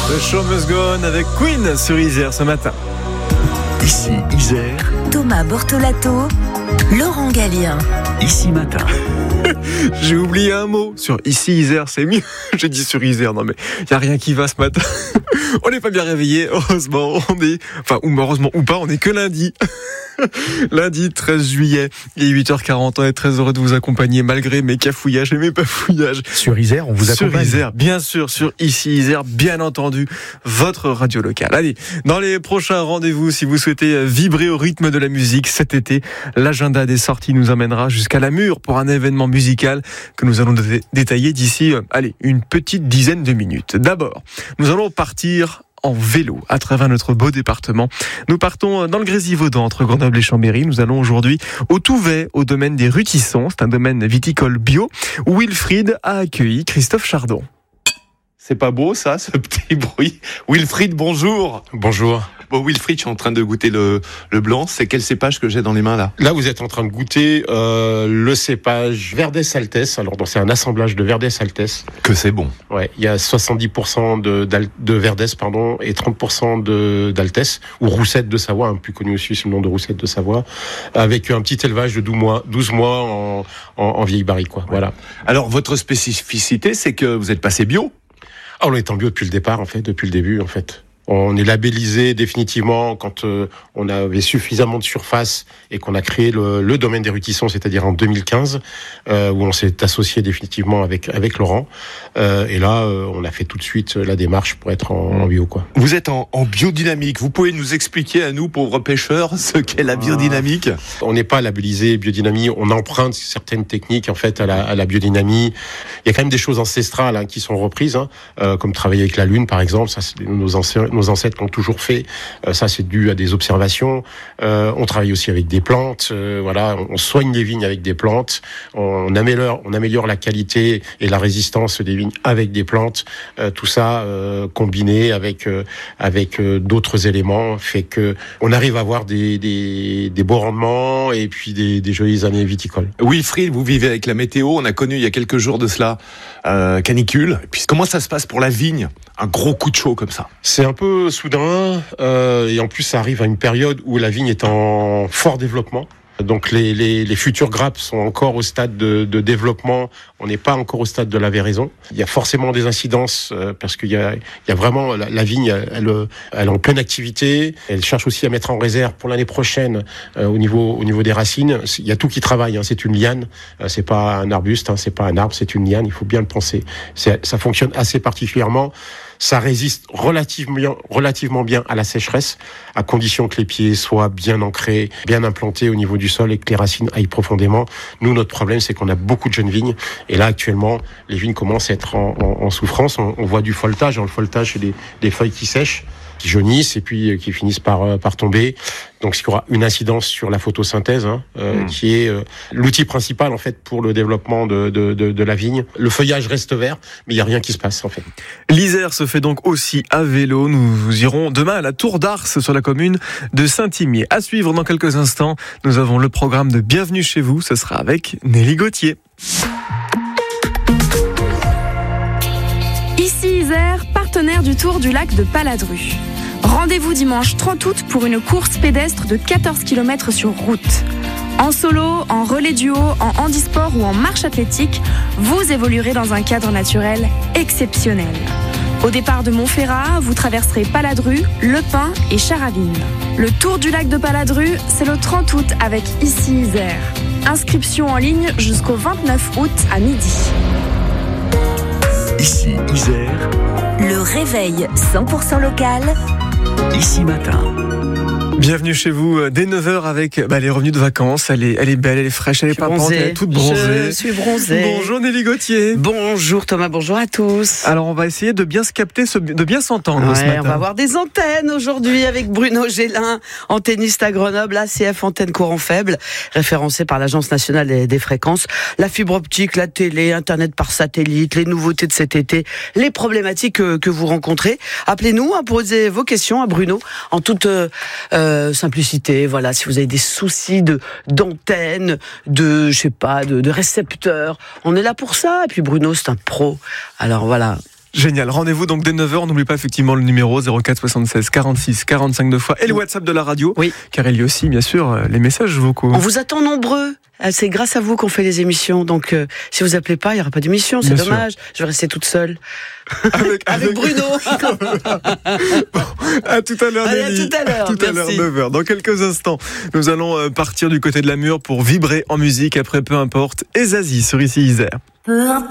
The show must go on avec Queen sur Isère ce matin. Ici Isère, Thomas Bortolato, Laurent Gallien. Ici Matin. J'ai oublié un mot sur ici Isère, c'est mieux. J'ai dit sur Isère, non mais il y a rien qui va ce matin. On n'est pas bien réveillé, heureusement, heureusement ou pas, on est que lundi. Lundi 13 juillet, il est 8h40, on est très heureux de vous accompagner malgré mes cafouillages et mes bafouillages. Sur Isère, on vous accompagne. Sur Isère, bien sûr, sur ici Isère, bien entendu, votre radio locale. Allez, dans les prochains rendez-vous, si vous souhaitez vibrer au rythme de la musique cet été, l'agenda des sorties nous amènera jusqu'à la Mure pour un événement musical que nous allons détailler d'ici, une petite dizaine de minutes. D'abord, nous allons partir en vélo à travers notre beau département. Nous partons dans le Grésivaudan entre Grenoble et Chambéry. Nous allons aujourd'hui au Touvet, au domaine des Rutissons. C'est un domaine viticole bio où Wilfried a accueilli Christophe Chardon. C'est pas beau ça, ce petit bruit. Wilfried, bonjour. Bonjour. Bon, Wilfried, je suis en train de goûter le blanc. C'est quel cépage que j'ai dans les mains là ? Là, vous êtes en train de goûter le cépage Verdès Altesse. Alors, c'est un assemblage de Verdès Altesse. Que c'est bon. Ouais, il y a 70% de Verdès, et 30% d'Altesse, ou Roussette de Savoie, plus connu aussi sous le nom de Roussette de Savoie, avec un petit élevage de 12 mois en vieille barrique, quoi. Ouais. Voilà. Alors, votre spécificité, c'est que vous êtes passé bio ? On est en bio depuis le départ, depuis le début, en fait. On est labellisé définitivement quand on avait suffisamment de surface et qu'on a créé le domaine des Rutissons, c'est-à-dire en 2015, où on s'est associé définitivement avec Laurent. Et là, on a fait tout de suite la démarche pour être en bio, quoi. Vous êtes en biodynamique. Vous pouvez nous expliquer à nous, pauvres pêcheurs, ce qu'est la biodynamique ? On n'est pas labellisé biodynamie. On emprunte certaines techniques, en fait, à la biodynamie. Il y a quand même des choses ancestrales qui sont reprises, comme travailler avec la lune, par exemple. Ça, c'est nos ancêtres l'ont toujours fait. Ça, c'est dû à des observations. On travaille aussi avec des plantes. On soigne les vignes avec des plantes. On améliore la qualité et la résistance des vignes avec des plantes. Tout ça combiné avec d'autres éléments fait que on arrive à avoir des beaux rendements et puis des jolies années viticoles. Wilfried, vous vivez avec la météo. On a connu il y a quelques jours de cela canicule. Et puis, comment ça se passe pour la vigne ? Un gros coup de chaud comme ça. C'est un peu soudain et en plus ça arrive à une période où la vigne est en fort développement. Donc les futures grappes sont encore au stade de développement. On n'est pas encore au stade de la véraison. Il y a forcément des incidences parce qu'il y a vraiment la vigne, elle est en pleine activité. Elle cherche aussi à mettre en réserve pour l'année prochaine au niveau des racines. Il y a tout qui travaille. C'est une liane. C'est pas un arbuste. C'est pas un arbre. C'est une liane. Il faut bien le penser. Ça fonctionne assez particulièrement. Ça résiste relativement bien à la sécheresse, à condition que les pieds soient bien ancrés, bien implantés au niveau du sol et que les racines aillent profondément. Nous, notre problème, c'est qu'on a beaucoup de jeunes vignes. Et là, actuellement, les vignes commencent à être en souffrance. On voit du folletage. Dans le folletage, c'est des feuilles qui sèchent, qui jaunissent et puis qui finissent par tomber. Donc, il y aura une incidence sur la photosynthèse, qui est l'outil principal en fait pour le développement de la vigne. Le feuillage reste vert, mais il y a rien qui se passe en fait. L'Isère se fait donc aussi à vélo. Nous irons demain à la Tour d'Ars sur la commune de Saint-Imier. À suivre dans quelques instants, nous avons le programme de Bienvenue chez vous. Ce sera avec Nelly Gauthier. Ici Isère, partenaire du Tour du lac de Paladru. Rendez-vous dimanche 30 août pour une course pédestre de 14 km sur route. En solo, en relais duo, en handisport ou en marche athlétique, vous évoluerez dans un cadre naturel exceptionnel. Au départ de Montferrat, vous traverserez Paladru, Le Pin et Charavine. Le Tour du lac de Paladru, c'est le 30 août avec Ici Isère. Inscription en ligne jusqu'au 29 août à midi. Ici Isère, Le réveil 100% local. Ici Matin. Bienvenue chez vous dès 9h avec les revenus de vacances. Elle est belle, elle est fraîche, elle est pas bronzée, elle est toute bronzée. Je suis bronzée. Bonjour Nelly Gauthier. Bonjour Thomas, bonjour à tous. Alors on va essayer de bien se capter, de bien s'entendre ce matin. On va avoir des antennes aujourd'hui avec Bruno Gélin, antenniste à Grenoble, ACF antenne courant faible, référencé par l'Agence nationale des fréquences. La fibre optique, la télé, Internet par satellite, les nouveautés de cet été, les problématiques que vous rencontrez. Appelez-nous, posez vos questions à Bruno en toute simplicité. Voilà, si vous avez des soucis d'antenne, de récepteurs, on est là pour ça. Et puis Bruno, c'est un pro. Alors voilà, Génial. Rendez-vous donc dès 9h. N'oublie pas effectivement le numéro 04 76 46 45 2 fois et le WhatsApp de la radio. Oui. Car il y a aussi, bien sûr, les messages vocaux. On vous attend nombreux. C'est grâce à vous qu'on fait les émissions. Donc, si vous appelez pas, il n'y aura pas d'émission. C'est Bien dommage. Je vais rester toute seule. Avec Bruno. Bon, à tout à l'heure, Allez, à Nelly. tout à l'heure. Tout à l'heure, Merci. 9h. Dans quelques instants, nous allons partir du côté de la Mure pour vibrer en musique après peu importe. Et Zazie sur Ici Isère. Peu importe.